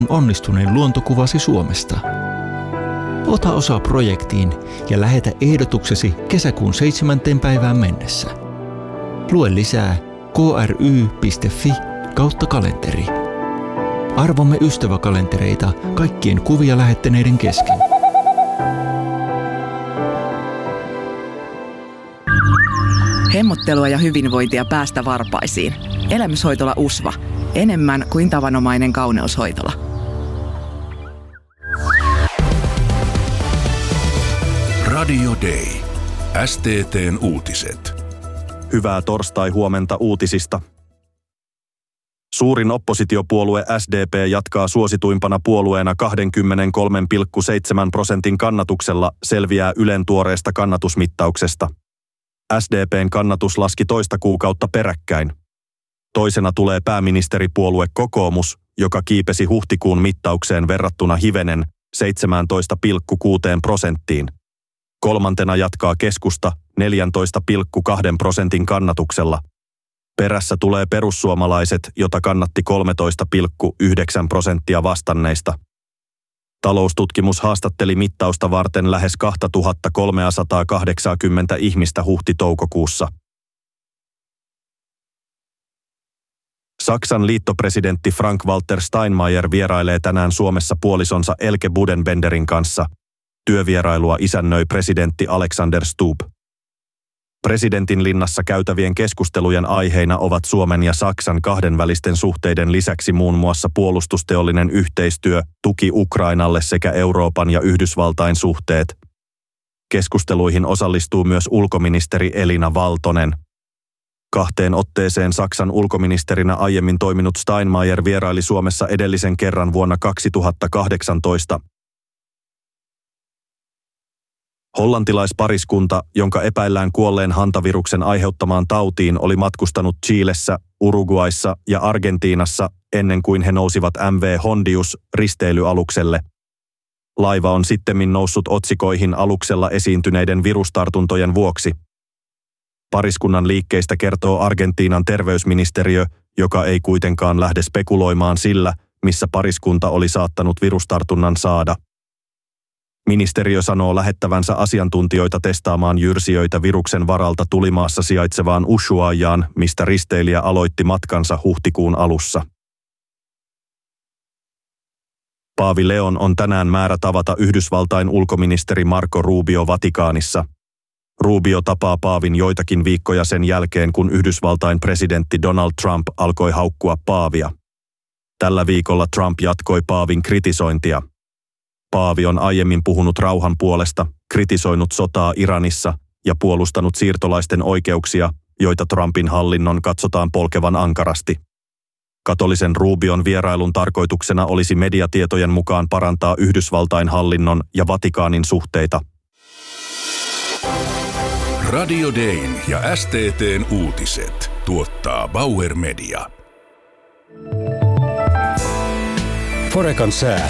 onnistunein luontokuvasi Suomesta. Ota osaa projektiin ja lähetä ehdotuksesi kesäkuun 7. päivään mennessä. Lue lisää kry.fi/kalenteri. Arvomme ystäväkalentereita kaikkien kuvia lähettäneiden kesken. Hemmottelua ja hyvinvointia päästä varpaisiin. Elämyshoitola USVA. Enemmän kuin tavanomainen kauneushoitola. Radio Day. STT:n uutiset. Hyvää torstai-huomenta uutisista. Suurin oppositiopuolue SDP jatkaa suosituimpana puolueena 23,7% kannatuksella, selviää Ylen tuoreesta kannatusmittauksesta. SDP:n kannatus laski toista kuukautta peräkkäin. Toisena tulee pääministeripuolue Kokoomus, joka kiipesi huhtikuun mittaukseen verrattuna hivenen 17,6%. Kolmantena jatkaa Keskusta 14,2% kannatuksella. Perässä tulee perussuomalaiset, jota kannatti 13,9% vastanneista. Taloustutkimus haastatteli mittausta varten lähes 2380 ihmistä huhti-toukokuussa. Saksan liittopresidentti Frank-Walter Steinmeier vierailee tänään Suomessa puolisonsa Elke Budenbenderin kanssa. Työvierailua isännöi presidentti Alexander Stubb. Presidentin linnassa käytävien keskustelujen aiheina ovat Suomen ja Saksan kahdenvälisten suhteiden lisäksi muun muassa puolustusteollinen yhteistyö, tuki Ukrainalle sekä Euroopan ja Yhdysvaltain suhteet. Keskusteluihin osallistuu myös ulkoministeri Elina Valtonen. 2 otteeseen Saksan ulkoministerinä aiemmin toiminut Steinmeier vieraili Suomessa edellisen kerran vuonna 2018. Hollantilaispariskunta, jonka epäillään kuolleen hantaviruksen aiheuttamaan tautiin, oli matkustanut Chilessä, Uruguayssa ja Argentiinassa ennen kuin he nousivat MV Hondius risteilyalukselle. Laiva on sittemmin noussut otsikoihin aluksella esiintyneiden virustartuntojen vuoksi. Pariskunnan liikkeistä kertoo Argentiinan terveysministeriö, joka ei kuitenkaan lähde spekuloimaan sillä, missä pariskunta oli saattanut virustartunnan saada. Ministeriö sanoo lähettävänsä asiantuntijoita testaamaan jyrsijöitä viruksen varalta tulimaassa sijaitsevaan Ushuaiaan, mistä risteilijä aloitti matkansa huhtikuun alussa. Paavi Leon on tänään määrä tavata Yhdysvaltain ulkoministeri Marco Rubio Vatikaanissa. Rubio tapaa paavin joitakin viikkoja sen jälkeen, kun Yhdysvaltain presidentti Donald Trump alkoi haukkua paavia. Tällä viikolla Trump jatkoi paavin kritisointia. Paavi on aiemmin puhunut rauhan puolesta, kritisoinut sotaa Iranissa ja puolustanut siirtolaisten oikeuksia, joita Trumpin hallinnon katsotaan polkevan ankarasti. Katolisen Rubion vierailun tarkoituksena olisi mediatietojen mukaan parantaa Yhdysvaltain hallinnon ja Vatikaanin suhteita. Radio Dayn ja STT:n uutiset tuottaa Bauer Media. Forekan sää.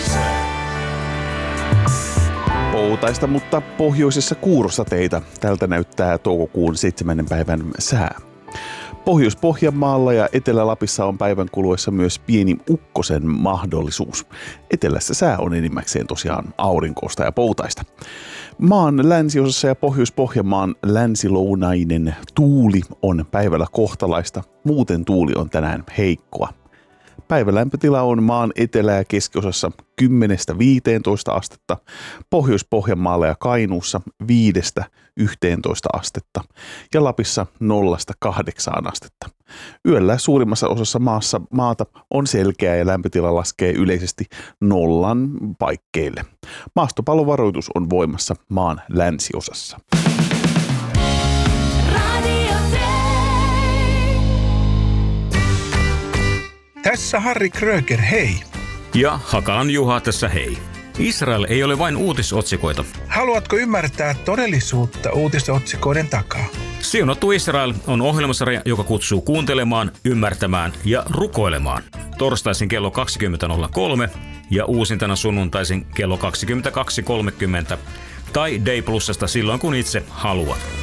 Poutaista, mutta pohjoisessa kuurosateita. Tältä näyttää toukokuun 7. päivän sää. Pohjois-Pohjanmaalla ja Etelä-Lapissa on päivän kuluessa myös pieni ukkosen mahdollisuus. Etelässä sää on enimmäkseen tosiaan aurinkoista ja poutaista. Maan länsiosassa ja Pohjois-Pohjanmaan länsilounainen tuuli on päivällä kohtalaista, muuten tuuli on tänään heikkoa. Päivän lämpötila on maan etelä- ja keskiosassa 10–15 astetta, Pohjois-Pohjanmaalla ja Kainuussa 5–11 astetta ja Lapissa 0–8 astetta. Yöllä suurimmassa osassa maata on selkeä ja lämpötila laskee yleisesti 0 paikkeille. Maastopallovaroitus on voimassa maan länsiosassa. Tässä Harri Kröger, hei! Ja Hakalan Juha tässä hei. Israel ei ole vain uutisotsikoita. Haluatko ymmärtää todellisuutta uutisotsikoiden takaa? Siunattu Israel on ohjelmasarja, joka kutsuu kuuntelemaan, ymmärtämään ja rukoilemaan. Torstaisin kello 20.03 ja uusintana sunnuntaisin kello 22.30 tai Day Plusasta silloin kun itse haluat.